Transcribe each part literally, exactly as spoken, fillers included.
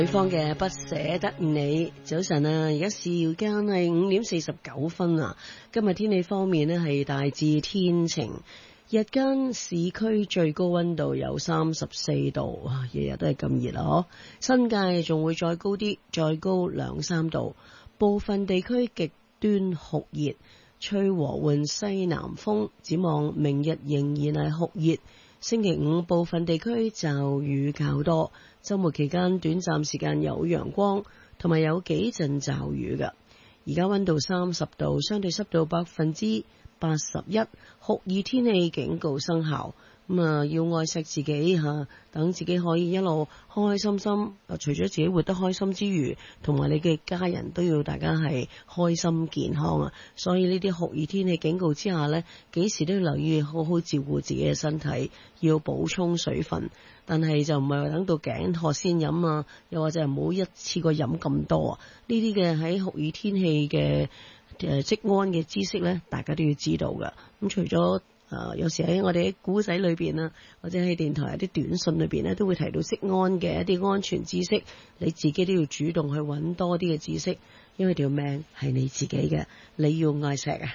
對方嘅不捨得你。早晨啊，而家時間係五點四十九分啊。今日天氣方面呢係大致天晴，日間市區最高溫度有三十四度，哇，日日都係咁熱啊！新界仲會再高啲，再高兩三度，部分地區極端酷熱，吹和緩西南風。展望明日仍然係酷熱。星期五部分地區驟雨較多，周末期間短暫時間有陽光，同埋有幾陣驟雨㗎。而家溫度三十度，相對濕度百分之八十一，酷熱天氣警告生效。咁啊，要愛惜自己吓，等自己可以一路開開心心。除咗自己活得開心之餘，同埋你嘅家人都要大家係開心健康啊！所以呢啲酷熱天氣警告之下呢，幾時都要留意好好照顧自己嘅身體，要補充水分。但係就唔係話等到頸渴先飲啊，又或者唔好一次過飲咁多啊！呢啲嘅喺酷熱天氣嘅誒職安嘅知識呢，大家都要知道噶。咁除咗誒、呃，有時喺我哋啲古仔裏邊啊，或者喺電台有啲短信裏邊咧，都會提到職安嘅一啲安全知識。你自己都要主動去揾多啲嘅知識，因為條命係你自己嘅，你要愛惜啊！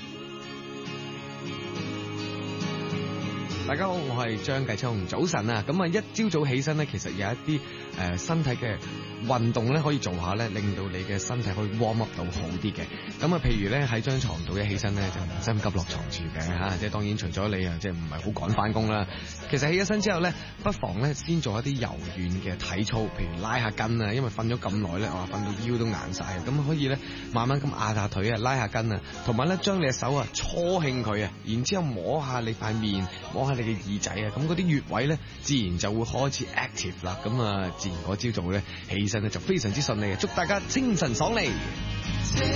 大家好，我係張繼聰，早晨啊！咁啊，一朝早起身咧，其實有一啲誒、呃、身體嘅運動咧，可以做下咧，令到你嘅身體可以 warm up 到好啲嘅。咁啊，譬如咧喺張床度一起身咧，就唔使咁急落床住嘅嚇。即係當然除咗你啊，即係唔係好趕翻工啦。其實起咗身之後咧，不妨咧先做一啲柔軟嘅體操，譬如拉下筋啊，因為瞓咗咁耐咧，哇，瞓到腰都硬晒啊。咁可以咧慢慢咁壓下腿啊，拉下筋啊，同埋咧將你嘅手啊搓興佢啊，然之後摸下你塊面，摸下你嘅耳仔啊，咁嗰啲穴位咧，自然就會開始 active 啦。咁啊，自然嗰朝早咧起身咧就非常之順利嘅。祝大家清晨爽利！